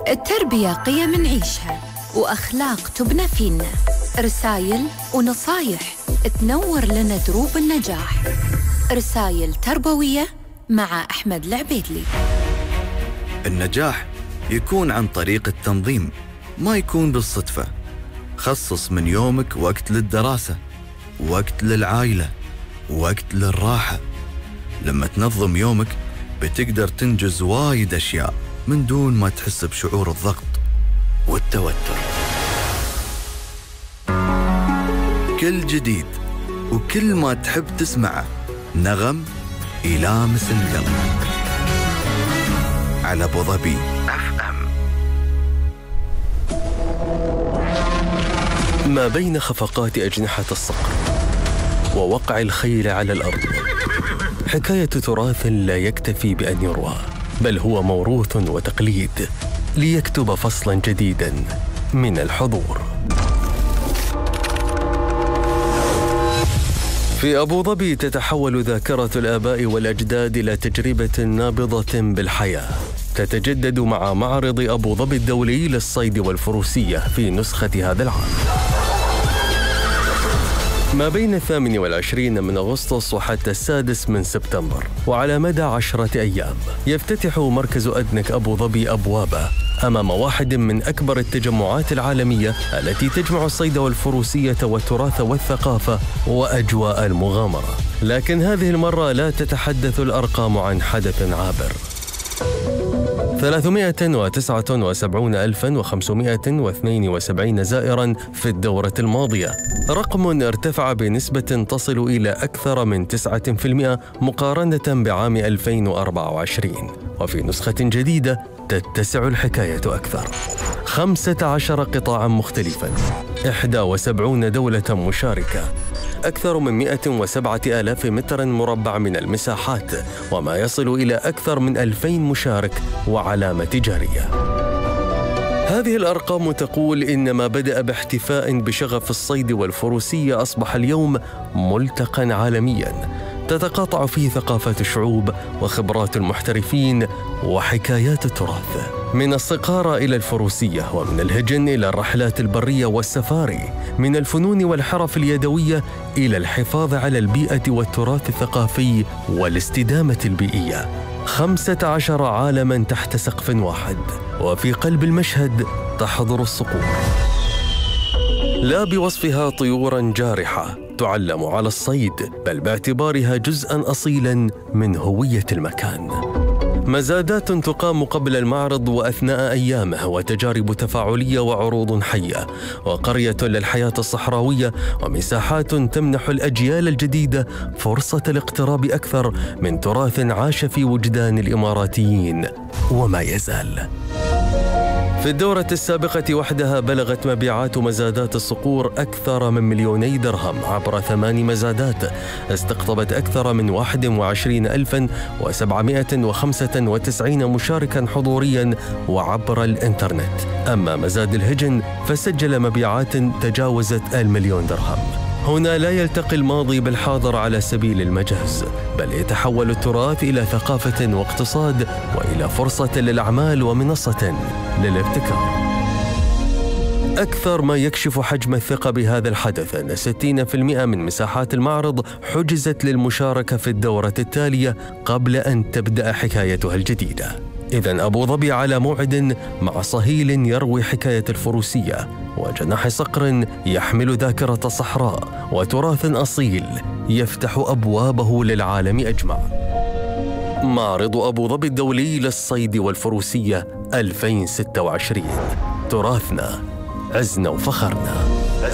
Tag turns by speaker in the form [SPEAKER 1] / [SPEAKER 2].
[SPEAKER 1] التربية قيم نعيشها وأخلاق تبنى فينا، رسايل ونصايح تنور لنا دروب النجاح. رسايل تربوية مع أحمد العبيدلي.
[SPEAKER 2] النجاح يكون عن طريق التنظيم، ما يكون بالصدفة. خصص من يومك وقت للدراسة، وقت للعائلة، وقت للراحة. لما تنظم يومك بتقدر تنجز وايد أشياء من دون ما تحس بشعور الضغط والتوتر. كل جديد وكل ما تحب تسمعه نغم يلامس القلب على أبو ظبي FM.
[SPEAKER 3] ما بين خفقات أجنحة الصقر ووقع الخيل على الأرض حكاية تراث لا يكتفي بأن يروى، بل هو موروث وتقليد ليكتب فصلاً جديداً من الحضور. في أبو ظبي تتحول ذاكرة الآباء والأجداد إلى تجربة نابضة بالحياة، تتجدد مع معرض أبو ظبي الدولي للصيد والفروسية في نسخة هذا العام. ما بين 28 من أغسطس وحتى 6 من سبتمبر، وعلى مدى 10 أيام يفتتح مركز أدنك أبو ظبي أبوابه أمام واحد من أكبر التجمعات العالمية التي تجمع الصيد والفروسية والتراث والثقافة وأجواء المغامرة. لكن هذه المرة لا تتحدث الأرقام عن حدث عابر. 379,572 زائراً في الدورة الماضية، رقم ارتفع بنسبة تصل إلى أكثر من 9% مقارنة بعام 2024. وفي نسخة جديدة تتسع الحكاية أكثر، 15 قطاعاً مختلفاً، 71 دولة مشاركة، أكثر من 107,000 متر مربع من المساحات، وما يصل إلى أكثر من 2000 مشارك وعلامة تجارية. هذه الأرقام تقول إن ما بدأ باحتفاء بشغف الصيد والفروسية أصبح اليوم ملتقى عالمياً تتقاطع فيه ثقافات الشعوب وخبرات المحترفين وحكايات التراث، من الصقارة إلى الفروسية، ومن الهجن إلى الرحلات البرية والسفاري، من الفنون والحرف اليدوية إلى الحفاظ على البيئة والتراث الثقافي والاستدامة البيئية. 15 عالماً تحت سقف واحد، وفي قلب المشهد تحضر الصقور، لا بوصفها طيوراً جارحة تعلم على الصيد، بل باعتبارها جزءاً أصيلاً من هوية المكان. مزادات تقام قبل المعرض وأثناء أيامه، وتجارب تفاعلية وعروض حية، وقرية للحياة الصحراوية، ومساحات تمنح الأجيال الجديدة فرصة الاقتراب أكثر من تراث عاش في وجدان الإماراتيين وما يزال. في الدورة السابقة وحدها بلغت مبيعات مزادات الصقور أكثر من 2,000,000 درهم عبر 8 مزادات استقطبت أكثر من 21,795 مشاركاً حضورياً وعبر الإنترنت. أما مزاد الهجن فسجل مبيعات تجاوزت 1,000,000 درهم. هنا لا يلتقي الماضي بالحاضر على سبيل المجاز، بل يتحول التراث إلى ثقافة واقتصاد، وإلى فرصة للأعمال ومنصة للابتكار. أكثر ما يكشف حجم الثقة بهذا الحدث أن 60% من مساحات المعرض حجزت للمشاركة في الدورة التالية قبل أن تبدأ حكايتها الجديدة. إذن أبو ظبي على موعد مع صهيل يروي حكاية الفروسية، وجناح صقر يحمل ذاكرة صحراء، وتراث أصيل يفتح أبوابه للعالم أجمع. معرض أبو ظبي الدولي للصيد والفروسية 2026، تراثنا عزنا وفخرنا.